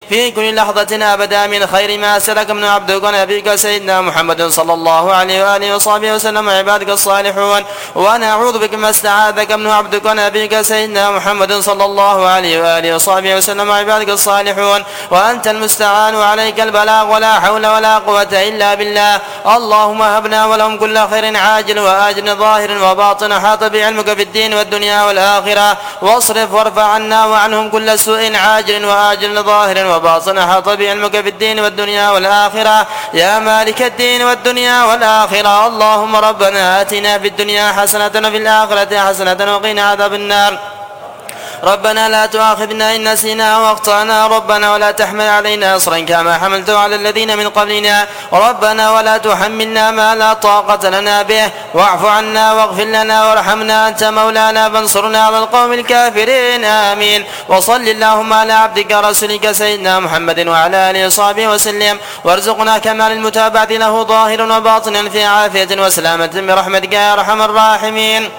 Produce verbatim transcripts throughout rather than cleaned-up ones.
في كل لحظة أبدا من خير ما سلك من عبدك ونبيك سيدنا محمد صلى الله عليه وآله وصحبه وسلم عبادك الصالحون. ونعوذ بك ما استعاذك من عبدك ونبيك سيدنا محمد صلى الله عليه وآله وصحبه وسلم عبادك الصالحون. وأنت المستعان وعليك البلاغ ولا حول ولا قوة إلا بالله. اللهم هبنا ولهم كل خير عاجل وآجل ظاهر وباطن حاط بعلمك في الدين والدنيا والآخرة. واصرف وارفع عنا وعنهم كل سوء عاجل وآجل ظاهر وباطن حاط بعلمك في الدين والدنيا والآخرة يا مالك الدين والدنيا والآخرة. اللهم ربنا آتنا في الدنيا حسنة وفي الآخرة حسنة وقنا عذاب النار. ربنا لا تؤاخذنا إن نسينا واخطأنا. ربنا ولا تحمل علينا إصرا كما حملته على الذين من قبلنا. ربنا ولا تحملنا ما لا طاقة لنا به. واعف عنا واغفر لنا وارحمنا أنت مولانا فانصرنا على القوم الكافرين. آمين. وصل اللهم على عبدك رسولك سيدنا محمد وعلى آله وصحبه وسلم. وارزقنا كمال المتابعة له ظاهرا وباطنا في عافية وسلامة برحمتك يا أرحم الراحمين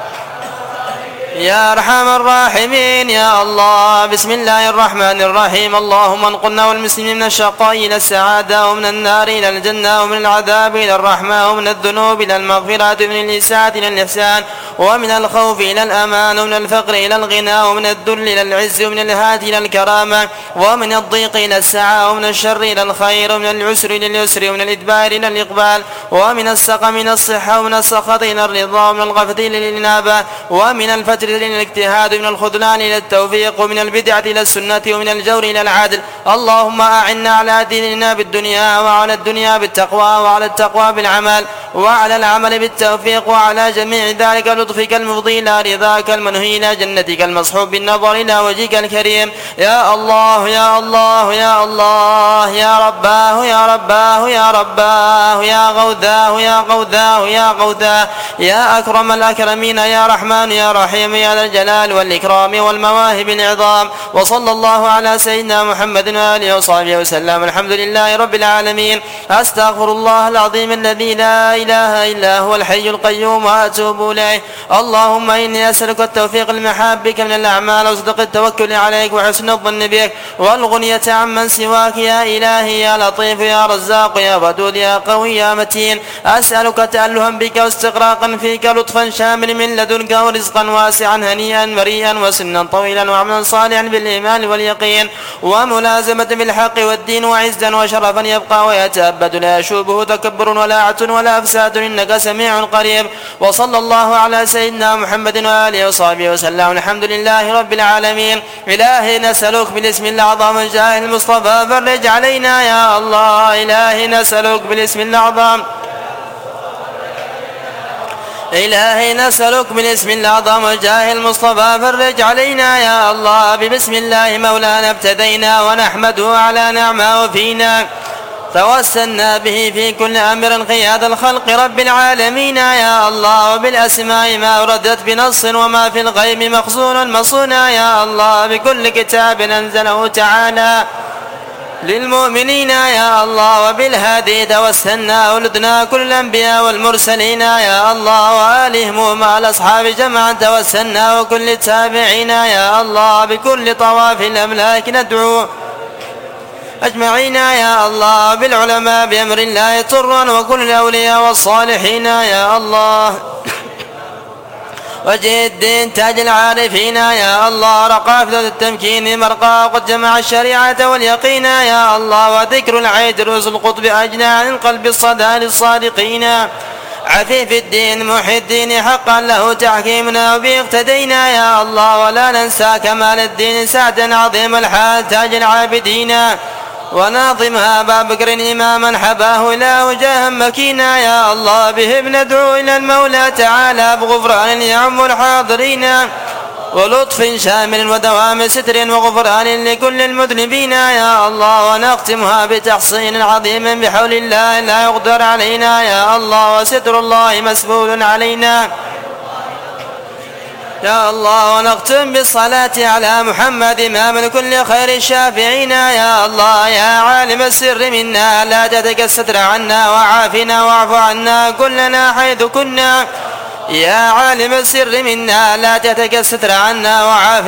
يا أرحم الراحمين يا الله. بسم الله الرحمن الرحيم. اللهم انقلنا والمسلمين من الشقاء إلى السعادة ومن النار إلى الجنة ومن العذاب إلى الرحمة ومن الذنوب إلى المغفرة ومن الإساءة إلى الإحسان ومن الخوف إلى الأمان ومن الفقر إلى الغنى ومن الذل إلى العز ومن الهات إلى الكرامة ومن الضيق إلى السعة ومن الشر إلى الخير ومن العسر إلى اليسر ومن الإدبار إلى الإقبال ومن السقم إلى الصحة ومن السخط إلى الرضا ومن الغفلة إلى الإنابة ومن الفتر إلى الاجتهاد ومن الخذلان إلى التوفيق ومن البدعة إلى السنة ومن الجور إلى العدل. اللهم أعنا على ديننا بالدنيا وعلى الدنيا بالتقوى وعلى التقوى بالعمل وعلى العمل بالتوفيق وعلى جميع ذلك لطفك المفضي إلى رضاك المنهي إلى جنتك المصحوب بالنظر إلى وجهك الكريم. يا الله يا الله يا الله يا رباه يا رباه يا رباه يا غوثاه يا غوثاه يا غوثاه يا أكرم الأكرمين يا رحمن يا رحيم يا ذا الجلال والإكرام والمواهب العظام. وصلى الله على سيدنا محمد وآله وصحبه وسلم. الحمد لله رب العالمين. أستغفر الله العظيم الذي لا إله إلا هو الحي القيوم وأتوب إليه. اللهم إني أسألك التوفيق لمحابك من الأعمال وصدق التوكل عليك وحسن الظن بك والغنية عمن سواك يا إلهي يا لطيف يا رزاق يا ودود يا قوي يا متين. أسألك تألها بك واستغراقا فيك لطفا شامل من لدنك ورزقا واسعا هنيئا مريئا وسنا طويلا وعملا صالحا بالإيمان واليقين وملازمة بالحق والدين وعزا وشرفا يبقى ويتأبد لا يشوبه تكبر ولا عت ولا أفساد إنك سميع قريب. وصلى الله على سيدنا محمد وآله وصحبه وسلم. الحمد لله رب العالمين. إلهي نسألك بالاسم الأعظم الجاه المصطفى فرج علينا يا الله. إلهي نسألك بالاسم الأعظم إلهي نسألك بالاسم الأعظم الجاه المصطفى فرج علينا يا الله. ببسم الله مولانا ابتدينا ونحمده على نعمه فينا توسلنا به في كل أمر قياد الخلق رب العالمين يا الله. وبالأسماء ما أردت بنص وما في الغيب مخزون مصونا يا الله. بكل كتاب أنزله تعالى للمؤمنين يا الله. وبالهادي توسلنا ولدنا كل الأنبياء والمرسلين يا الله وآلهم ومع الأصحاب جمعا توسلنا وكل التابعين يا الله. بكل طواف الأملاك ندعو أجمعين يا الله. بالعلماء بأمر الله طرا وكل الأولياء والصالحين يا الله. وجه الدين تاج العارفين يا الله. رقافة التمكين مرقى قد جمع الشريعة واليقين يا الله. وذكر العيد رؤوس القطب أجنى عن القلب الصدى للصادقين. عفيف الدين محي الدين حقا له تحكيمنا وبه اقتدينا يا الله. ولا ننسى كمال الدين سعدا عظيم الحال تاج العابدين وناظمها أبا بكر إماما حباه إلى وجاه مكينا يا الله. به ندعو إلى المولى تعالى بغفران يعم الحاضرين ولطف شامل ودوام ستر وغفران لكل المذنبين يا الله. ونختمها بتحصين عظيم بحول الله لا يقدر علينا يا الله. وستر الله مسبول علينا يا الله. ونختم بالصلاة على محمد إمام كل خير الشافعين يا الله. يا عالم السر منا لا تتك الستر عنا وعافنا واعف عنا كلنا حيث كنا. يا عالم السر منا لا تتك الستر عنا وعافنا